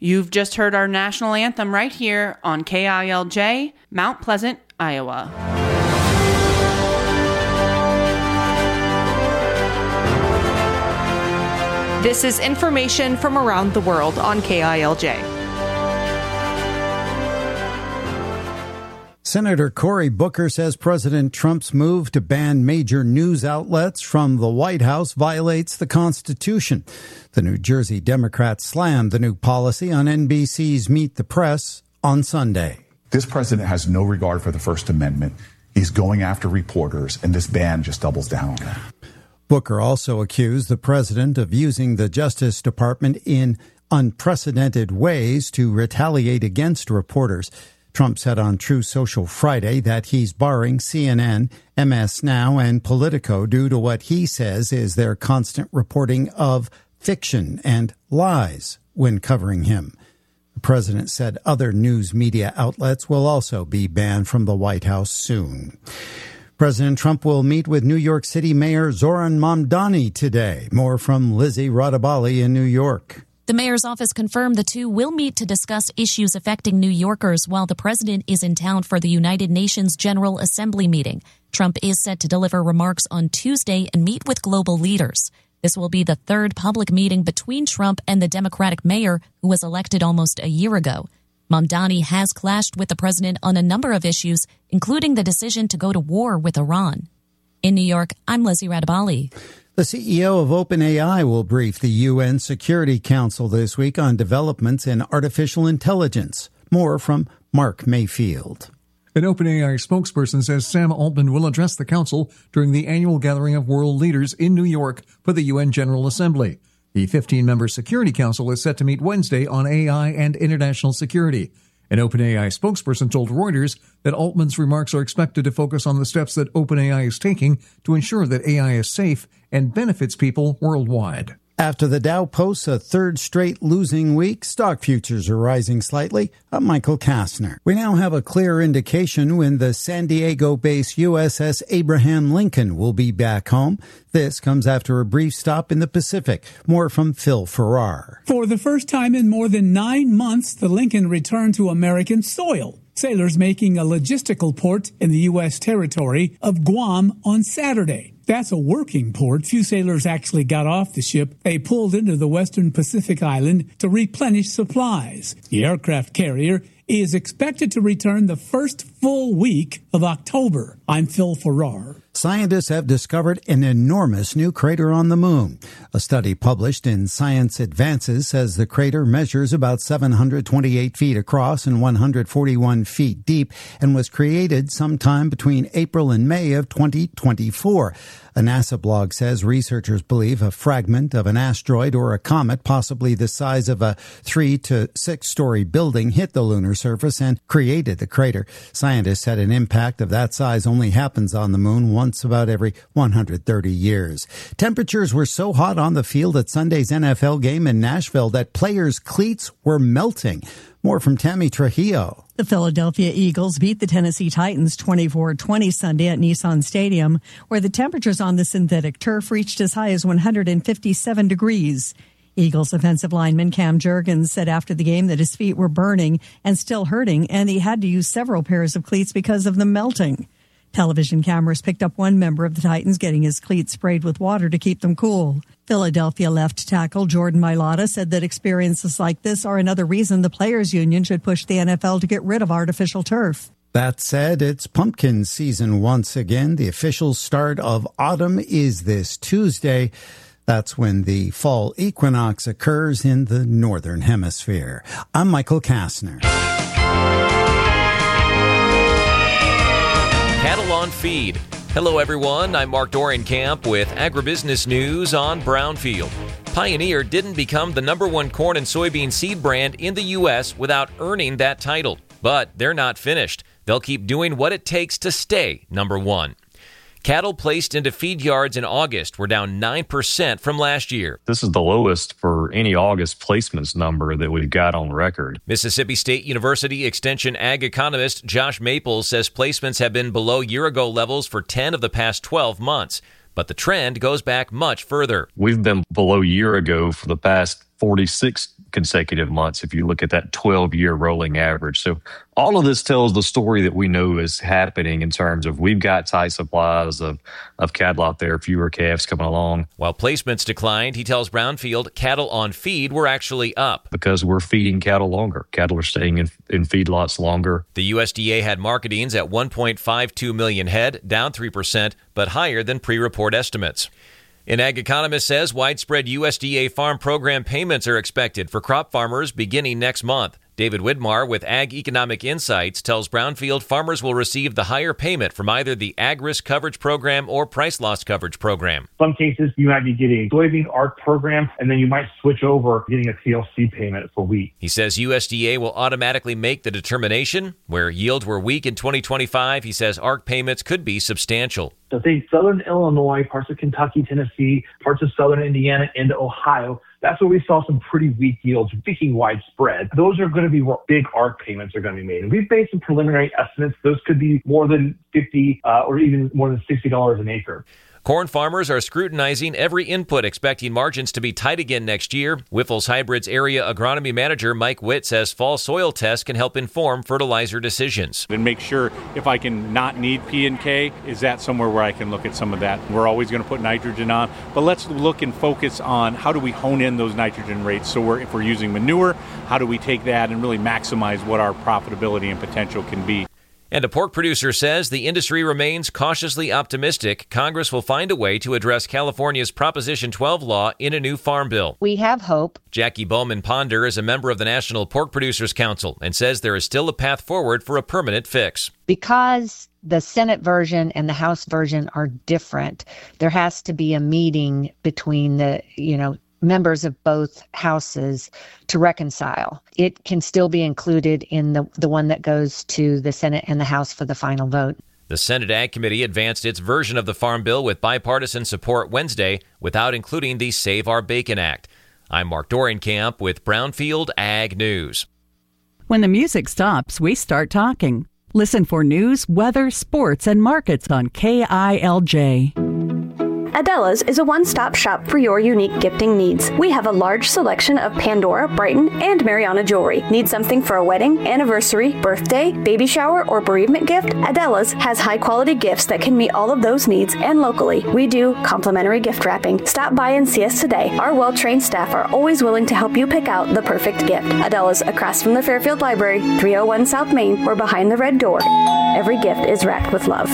You've just heard our national anthem right here on KILJ, Mount Pleasant, Iowa. This is information from around the world on KILJ. Senator Cory Booker says President Trump's move to ban major news outlets from the White House violates the Constitution. The New Jersey Democrats slammed the new policy on NBC's Meet the Press on Sunday. This president has no regard for the First Amendment. He's going after reporters, and this ban just doubles down on that. Booker also accused the president of using the Justice Department in unprecedented ways to retaliate against reporters. Trump said on True Social Friday that he's barring CNN, MS Now, and Politico due to what he says is their constant reporting of fiction and lies when covering him. The president said other news media outlets will also be banned from the White House soon. President Trump will meet with New York City Mayor Zoran Mamdani today. More from Lizzie Radabali in New York. The mayor's office confirmed the two will meet to discuss issues affecting New Yorkers while the president is in town for the United Nations General Assembly meeting. Trump is set to deliver remarks on Tuesday and meet with global leaders. This will be the third public meeting between Trump and the Democratic mayor who was elected almost a year ago. Mamdani has clashed with the president on a number of issues, including the decision to go to war with Iran. In New York, I'm Lizzie Radabali. The CEO of OpenAI will brief the UN Security Council this week on developments in artificial intelligence. More from Mark Mayfield. An OpenAI spokesperson says Sam Altman will address the council during the annual gathering of world leaders in New York for the UN General Assembly. The 15-member Security Council is set to meet Wednesday on AI and international security. An OpenAI spokesperson told Reuters that Altman's remarks are expected to focus on the steps that OpenAI is taking to ensure that AI is safe and benefits people worldwide. After the Dow posts a third straight losing week, stock futures are rising slightly. I'm Michael Kastner. We now have a clear indication when the San Diego-based USS Abraham Lincoln will be back home. This comes after a brief stop in the Pacific. More from Phil Farrar. For the first time in more than 9 months, the Lincoln returned to American soil. Sailors making a logistical port in the U.S. territory of Guam on Saturday. That's a working port. Few sailors actually got off the ship. They pulled into the western Pacific island to replenish supplies. The aircraft carrier is expected to return the first full week of October. I'm Phil Farrar. Scientists have discovered an enormous new crater on the moon. A study published in Science Advances says the crater measures about 728 feet across and 141 feet deep and was created sometime between April and May of 2024. A NASA blog says researchers believe a fragment of an asteroid or a comet, possibly the size of a 3 to 6 story building, hit the lunar surface and created the crater. Scientists said an impact of that size only happens on the moon once about every 130 years. Temperatures were so hot on the field at Sunday's NFL game in Nashville that players' cleats were melting. More from Tammy Trujillo. The Philadelphia Eagles beat the Tennessee Titans 24-20 Sunday at Nissan Stadium, where the temperatures on the synthetic turf reached as high as 157 degrees. Eagles offensive lineman Cam Jurgens said after the game that his feet were burning and still hurting, and he had to use several pairs of cleats because of the melting. Television cameras picked up one member of the Titans getting his cleats sprayed with water to keep them cool. Philadelphia left tackle Jordan Mailata said that experiences like this are another reason the Players Union should push the NFL to get rid of artificial turf. That said, it's pumpkin season once again. The official start of autumn is this Tuesday. That's when the fall equinox occurs in the Northern Hemisphere. I'm Michael Kastner. Cattle on Feed. Hello, everyone. I'm Mark Dorenkamp with Agribusiness News on Brownfield. Pioneer didn't become the #1 corn and soybean seed brand in the U.S. without earning that title. But they're not finished. They'll keep doing what it takes to stay #1. Cattle placed into feed yards in August were down 9% from last year. This is the lowest for any August placements number that we've got on record. Mississippi State University Extension ag economist Josh Maples says placements have been below year-ago levels for 10 of the past 12 months. But the trend goes back much further. We've been below year ago for the past 46 consecutive months if you look at that 12-year rolling average. So all of this tells the story that we know is happening in terms of we've got tight supplies of cattle out there, fewer calves coming along. While placements declined, he tells Brownfield cattle on feed were actually up. Because we're feeding cattle longer. Cattle are staying in feedlots longer. The USDA had marketings at 1.52 million head, down 3%, but higher than pre-report estimates. An ag economist says widespread USDA farm program payments are expected for crop farmers beginning next month. David Widmar with Ag Economic Insights tells Brownfield farmers will receive the higher payment from either the Ag Risk Coverage Program or Price Loss Coverage Program. In some cases, you might be getting soybean ARC program, and then you might switch over getting a TLC payment for wheat. He says USDA will automatically make the determination. Where yields were weak in 2025, he says ARC payments could be substantial. So think southern Illinois, parts of Kentucky, Tennessee, parts of southern Indiana into Ohio. That's where we saw some pretty weak yields, speaking widespread. Those are going to be where big ARC payments are going to be made. And we've made some preliminary estimates. Those could be more than $50 or even more than $60 an acre. Corn farmers are scrutinizing every input, expecting margins to be tight again next year. Wyffels Hybrids Area Agronomy Manager Mike Witt says fall soil tests can help inform fertilizer decisions. And make sure if I can not need P&K, is that somewhere where I can look at some of that? We're always going to put nitrogen on, but let's look and focus on how do we hone in those nitrogen rates. So if we're using manure, how do we take that and really maximize what our profitability and potential can be? And a pork producer says the industry remains cautiously optimistic Congress will find a way to address California's Proposition 12 law in a new farm bill. We have hope. Jackie Bowman Ponder is a member of the National Pork Producers Council and says there is still a path forward for a permanent fix. Because the Senate version and the House version are different, there has to be a meeting between the, members of both houses to reconcile. It can still be included in the one that goes to the Senate and the House for the final vote. The Senate Ag Committee advanced its version of the Farm Bill with bipartisan support Wednesday without including the Save Our Bacon Act. I'm Mark Dorenkamp with Brownfield Ag News. When the music stops, we start talking. Listen for news, weather, sports, and markets on KILJ. Adela's is a one-stop shop for your unique gifting needs. We have a large selection of Pandora, Brighton, and Mariana jewelry. Need something for a wedding, anniversary, birthday, baby shower, or bereavement gift? Adela's has high-quality gifts that can meet all of those needs, and locally. We do complimentary gift wrapping. Stop by and see us today. Our well-trained staff are always willing to help you pick out the perfect gift. Adela's, across from the Fairfield Library, 301 South Main, or behind the red door. Every gift is wrapped with love.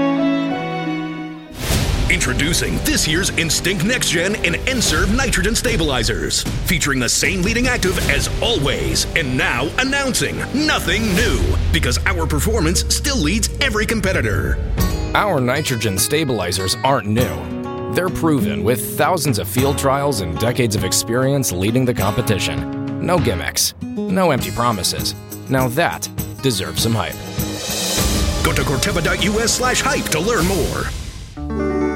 Introducing this year's Instinct Next Gen and N-Serve nitrogen stabilizers, featuring the same leading active as always, and now announcing nothing new, because our performance still leads every competitor. Our nitrogen stabilizers aren't new. They're proven with thousands of field trials and decades of experience leading the competition. No gimmicks, no empty promises. Now that deserves some hype. Go to Corteva.us/hype to learn more.